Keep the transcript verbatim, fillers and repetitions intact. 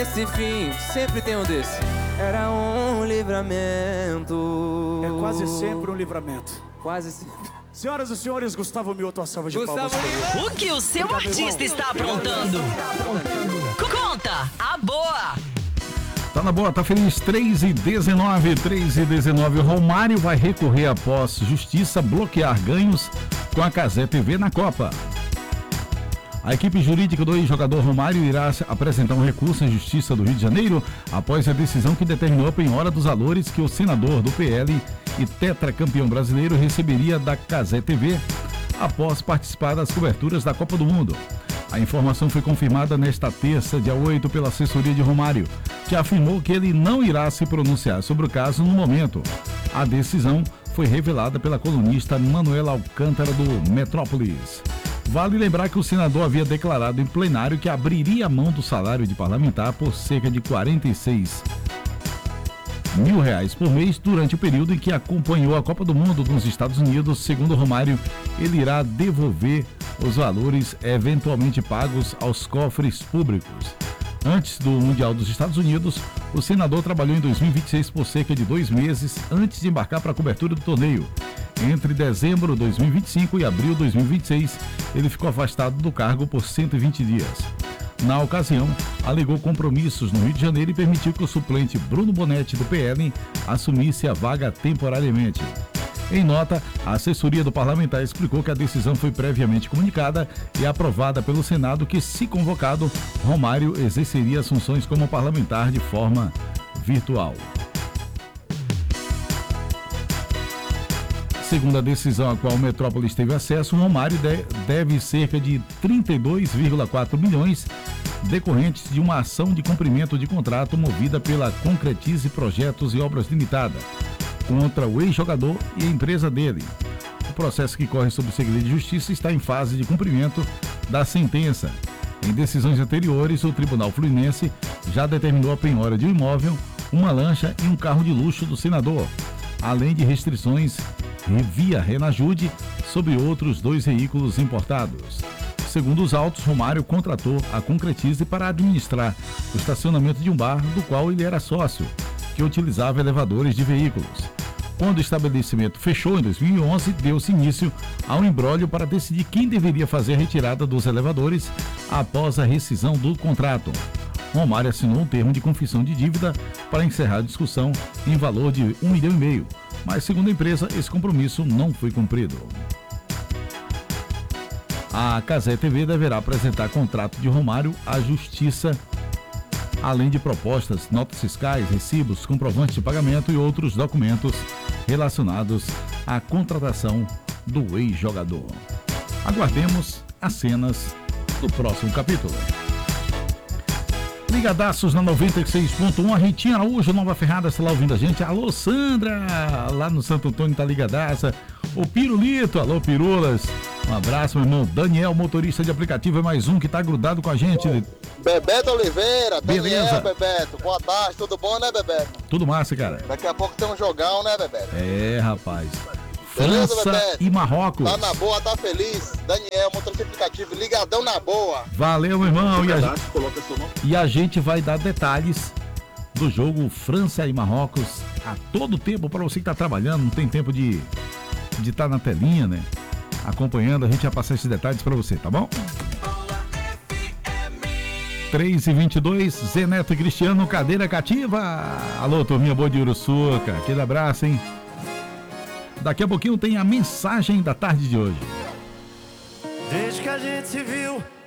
Esse fim, sempre tem um desse. Era um livramento. É quase sempre um livramento. Quase sempre. Senhoras e senhores, Gustavo Mioto, a salva de Gustavo palmas. O que o seu Obrigado, artista irmão. está aprontando? Conta a boa! Tá na boa, tá feliz. três e dezenove, três e dezenove. Romário vai recorrer após justiça bloquear ganhos com a Cazé T V na Copa. A equipe jurídica do ex-jogador Romário irá apresentar um recurso à Justiça do Rio de Janeiro após a decisão que determinou a penhora dos valores que o senador do P L e tetracampeão brasileiro receberia da Cazé T V após participar das coberturas da Copa do Mundo. A informação foi confirmada nesta terça, dia oito, pela assessoria de Romário, que afirmou que ele não irá se pronunciar sobre o caso no momento. A decisão foi revelada pela colunista Manuela Alcântara do Metrópolis. Vale lembrar que o senador havia declarado em plenário que abriria mão do salário de parlamentar por cerca de quarenta e seis mil reais por mês durante o período em que acompanhou a Copa do Mundo nos Estados Unidos. Segundo Romário, ele irá devolver os valores eventualmente pagos aos cofres públicos. Antes do Mundial dos Estados Unidos, o senador trabalhou em dois mil e vinte e seis por cerca de dois meses antes de embarcar para a cobertura do torneio. Entre dezembro de dois mil e vinte e cinco e abril de dois mil e vinte e seis, ele ficou afastado do cargo por cento e vinte dias. Na ocasião, alegou compromissos no Rio de Janeiro e permitiu que o suplente Bruno Bonetti, do P L, assumisse a vaga temporariamente. Em nota, a assessoria do parlamentar explicou que a decisão foi previamente comunicada e aprovada pelo Senado, que, se convocado, Romário exerceria as funções como parlamentar de forma virtual. Segundo a decisão a qual o Metrópolis teve acesso, Romário deve cerca de trinta e dois vírgula quatro milhões decorrentes de uma ação de cumprimento de contrato movida pela Concretize Projetos e Obras Limitada contra o ex-jogador e a empresa dele. O processo, que corre sob segredo de justiça, está em fase de cumprimento da sentença. Em decisões anteriores, o Tribunal Fluminense já determinou a penhora de um imóvel, uma lancha e um carro de luxo do senador, além de restrições via Renajude sobre outros dois veículos importados. Segundo os autos, Romário contratou a Concretize para administrar o estacionamento de um bar do qual ele era sócio, que utilizava elevadores de veículos. Quando o estabelecimento fechou em dois mil e onze, deu-se início ao imbróglio para decidir quem deveria fazer a retirada dos elevadores após a rescisão do contrato. Romário assinou um termo de confissão de dívida para encerrar a discussão em valor de um milhão e meio, mas, segundo a empresa, esse compromisso não foi cumprido. A Cazé T V deverá apresentar contrato de Romário à Justiça, além de propostas, notas fiscais, recibos, comprovantes de pagamento e outros documentos relacionados à contratação do ex-jogador. Aguardemos as cenas do próximo capítulo. Ligadaços na noventa e seis ponto um, a Ritinha Araújo, Nova Ferrada, está lá ouvindo a gente. Alô, Sandra, lá no Santo Antônio, tá ligadaça. O Pirulito, alô, Pirulas. Um abraço, meu irmão. Daniel, motorista de aplicativo, é mais um que tá grudado com a gente. Bebeto Oliveira, Beleza. Daniel, Bebeto. Boa tarde, tudo bom, né, Bebeto? Tudo massa, cara. Daqui a pouco tem um jogão, né, Bebeto? É, rapaz. Beleza, França Bebeto? e Marrocos. Tá na boa, tá feliz. Daniel, motorista de aplicativo, ligadão na boa. Valeu, meu irmão. E a, e a gente vai dar detalhes do jogo França e Marrocos a todo tempo, para você que tá trabalhando, não tem tempo de de estar na telinha, né? Acompanhando, a gente vai passar esses detalhes para você, tá bom? três e vinte e dois, Zé Neto e Cristiano, cadeira cativa. Alô, turminha boa de Uruçuca, aquele abraço, hein? Daqui a pouquinho tem a mensagem da tarde de hoje. Desde que a gente se viu,